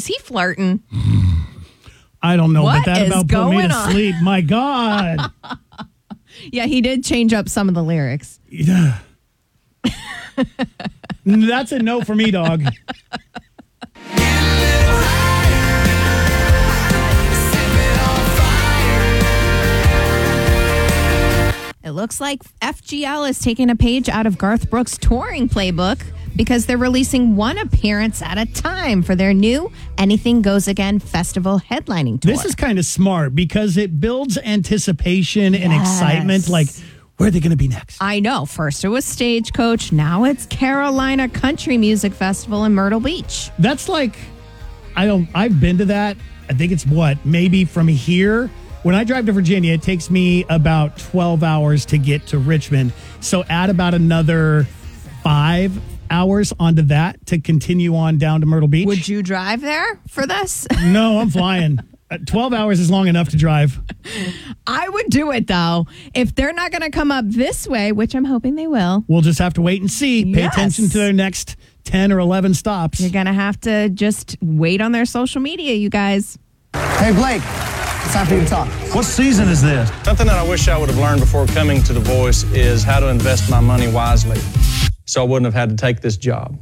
Is he flirting? I don't know, What but that is about put me going to on? sleep. My God. Yeah, he did change up some of the lyrics. Yeah. That's a no for me, dog. It looks like FGL is taking a page out of Garth Brooks' touring playbook because they're releasing one appearance at a time for their new Anything Goes Again festival headlining tour. This is kind of smart because it builds anticipation and excitement. Like, where are they going to be next? I know. First it was Stagecoach. Now it's Carolina Country Music Festival in Myrtle Beach. That's like, I've been to that. I think it's maybe from here. When I drive to Virginia, it takes me about 12 hours to get to Richmond. So add about another 5 hours onto that to continue on down to Myrtle Beach. Would you drive there for this? No, I'm flying. 12 hours is long enough to drive. I would do it, though. If they're not going to come up this way, which I'm hoping they will. We'll just have to wait and see. Pay Yes. attention to their next 10 or 11 stops. You're going to have to just wait on their social media, you guys. Hey, Blake, it's time for you to talk. What season is this? Something that I wish I would have learned before coming to The Voice is how to invest my money wisely, so I wouldn't have had to take this job.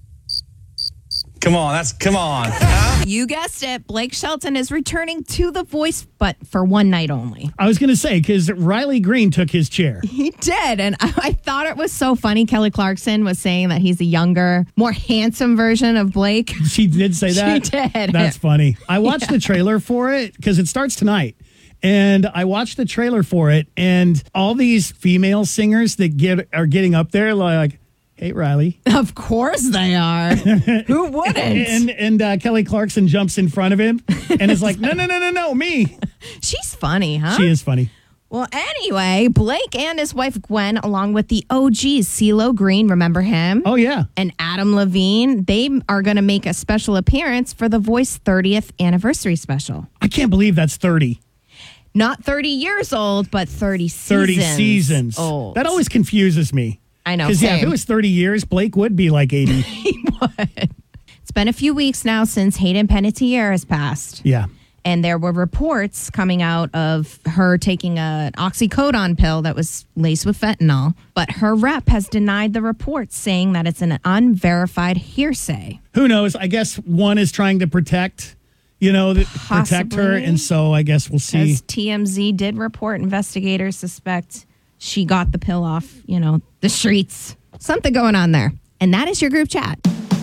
Come on. You guessed it. Blake Shelton is returning to The Voice, but for one night only. I was going to say, because Riley Green took his chair. He did. And I thought it was so funny. Kelly Clarkson was saying that he's a younger, more handsome version of Blake. She did say that? She did. That's funny. I watched the trailer for it because it starts tonight. And I watched the trailer for it, and all these female singers that are getting up there like, hey, Riley. Of course they are. Who wouldn't? And Kelly Clarkson jumps in front of him and is like, no, me. She's funny, huh? She is funny. Well, anyway, Blake and his wife Gwen, along with the OGs, CeeLo Green, remember him? Oh, yeah. And Adam Levine, they are going to make a special appearance for The Voice 30th anniversary special. I can't believe that's 30. Not 30 years old, but 30 seasons old. That always confuses me. I know. Because, if it was 30 years, Blake would be like 80. He would. It's been a few weeks now since Hayden Panettiere has passed. Yeah. And there were reports coming out of her taking an oxycodone pill that was laced with fentanyl. But her rep has denied the reports, saying that it's an unverified hearsay. Who knows? I guess one is trying to protect, protect her. And so I guess we'll see. As TMZ did report, investigators suspect she got the pill off, the streets. Something going on there. And that is your group chat.